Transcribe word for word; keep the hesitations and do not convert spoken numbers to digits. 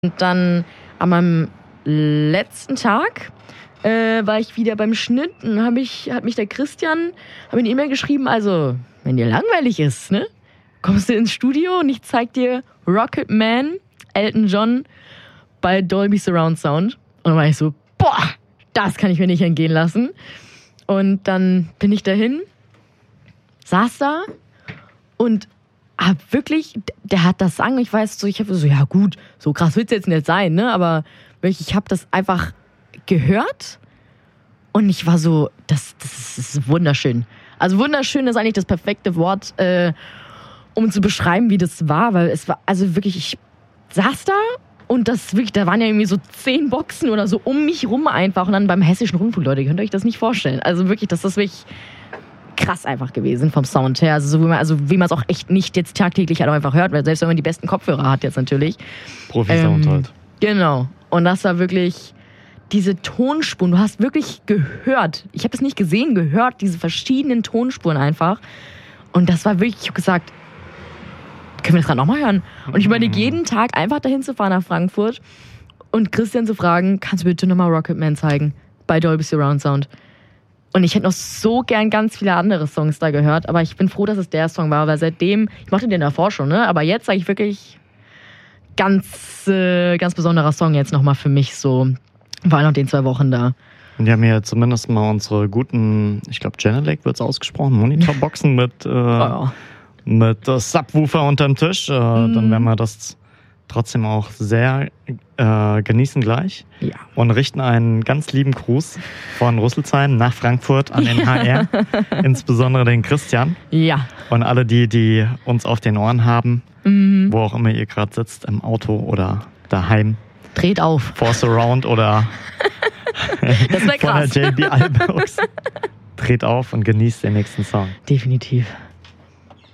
Und dann an meinem letzten Tag äh, war ich wieder beim Schnitt und hab ich, hat mich der Christian hab eine E-Mail geschrieben, also wenn dir langweilig ist, ne, kommst du ins Studio und ich zeig dir Rocket Man, Elton John bei Dolby Surround Sound. Und dann war ich so, boah, das kann ich mir nicht entgehen lassen. Und dann bin ich dahin, saß da und hab wirklich, der hat das sagen, ich weiß so, ich habe so, ja gut, so krass wird's jetzt nicht sein, ne, aber wirklich, ich habe das einfach gehört und ich war so, das, das ist wunderschön. Also wunderschön ist eigentlich das perfekte Wort, äh, um zu beschreiben, wie das war, weil es war, also wirklich, ich saß da und das wirklich, da waren ja irgendwie so zehn Boxen oder so um mich rum einfach und dann beim Hessischen Rundfunk, Leute, ihr könnt euch das nicht vorstellen. Also wirklich, das ist wirklich krass einfach gewesen vom Sound her. Also, so wie man, also wie man es auch echt nicht jetzt tagtäglich halt auch einfach hört, weil selbst wenn man die besten Kopfhörer hat jetzt natürlich. Profi-Sound ähm, halt. Genau. Und das war wirklich diese Tonspuren. Du hast wirklich gehört. Ich habe es nicht gesehen, gehört, diese verschiedenen Tonspuren einfach. Und das war wirklich, ich habe gesagt, können wir das gerade nochmal hören? Und ich meine, jeden Tag einfach dahin zu fahren nach Frankfurt und Christian zu fragen, kannst du bitte nochmal Rocket Man zeigen bei Dolby Surround Sound? Und ich hätte noch so gern ganz viele andere Songs da gehört, aber ich bin froh, dass es der Song war, weil seitdem, ich mochte den davor schon, ne? Aber jetzt sage ich wirklich ganz, äh, ganz besonderer Song jetzt nochmal für mich so, vor allem noch den zwei Wochen da. Und die haben ja zumindest mal unsere guten, ich glaube Genelec wird es ausgesprochen, Monitorboxen mit, äh, oh ja. mit äh, Subwoofer unterm Tisch. Äh, mm. Dann werden wir das trotzdem auch sehr äh, genießen gleich. Ja. Und richten einen ganz lieben Gruß von Rüsselsheim nach Frankfurt an den H R, insbesondere den Christian. Ja. Und alle die, die uns auf den Ohren haben, mhm. wo auch immer ihr gerade sitzt, im Auto oder daheim. Dreht auf. For Surround oder das wär krass. von der J B I-Box. Dreht auf und genießt den nächsten Song. Definitiv.